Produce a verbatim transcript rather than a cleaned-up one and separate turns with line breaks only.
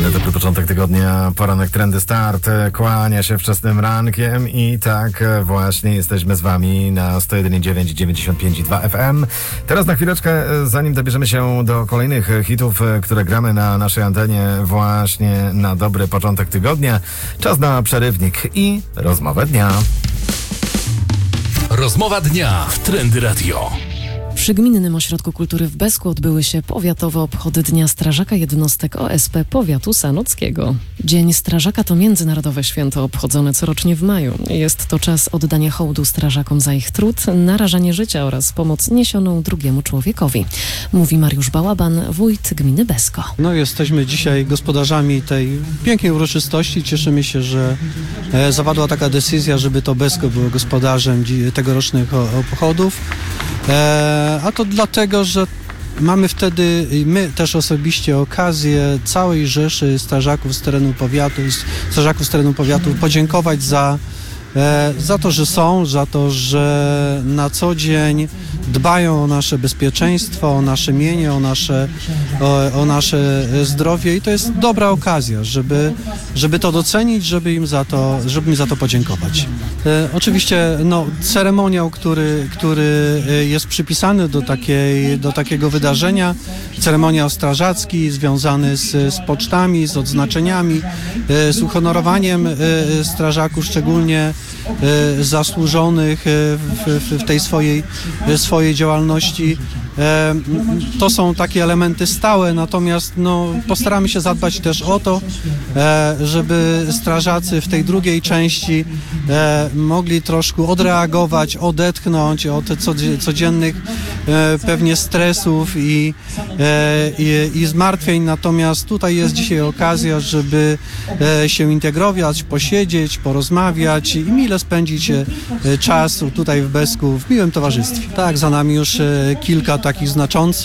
Dobry początek tygodnia, poranek Trendy Start kłania się wczesnym rankiem i tak właśnie jesteśmy z wami na sto jeden i dziewięć, dziewięćdziesiąt pięć i dwa F M. Teraz na chwileczkę, zanim dobierzemy się do kolejnych hitów, które gramy na naszej antenie właśnie na dobry początek tygodnia, czas na przerywnik i rozmowę dnia.
Rozmowa dnia w Trendy Radio.
Przy Gminnym Ośrodku Kultury w Besku odbyły się powiatowe obchody Dnia Strażaka Jednostek O S P Powiatu Sanockiego. Dzień Strażaka to międzynarodowe święto obchodzone corocznie w maju. Jest to czas oddania hołdu strażakom za ich trud, narażanie życia oraz pomoc niesioną drugiemu człowiekowi. Mówi Mariusz Bałaban, wójt gminy Besko.
No, jesteśmy dzisiaj gospodarzami tej pięknej uroczystości. Cieszymy się, że e, zapadła taka decyzja, żeby to Besko było gospodarzem tegorocznych obchodów. E, a to dlatego, że mamy wtedy, my też osobiście okazję całej rzeszy strażaków z terenu powiatu, strażaków z terenu powiatu podziękować za, e, za to, że są, za to, że na co dzień dbają o nasze bezpieczeństwo, o nasze mienie, o nasze, o, o nasze zdrowie i to jest dobra okazja, żeby, żeby to docenić, żeby im za to, żeby im za to podziękować. E, oczywiście no, ceremoniał, który, który jest przypisany do, takiej, do takiego wydarzenia, ceremoniał strażacki związany z, z pocztami, z odznaczeniami, e, z uhonorowaniem e, strażaków, szczególnie e, zasłużonych w, w, w tej swojej, swojej działalności. E, to są takie elementy stałe, natomiast no, postaramy się zadbać też o to, e, żeby strażacy w tej drugiej części e, mogli troszkę odreagować, odetchnąć od codziennych e, pewnie stresów i, e, i, i zmartwień, natomiast tutaj jest dzisiaj okazja, żeby e, się integrować, posiedzieć, porozmawiać i mile spędzić e, czas tutaj w Besku w miłym towarzystwie. Tak, za nami już e, kilka takich znaczących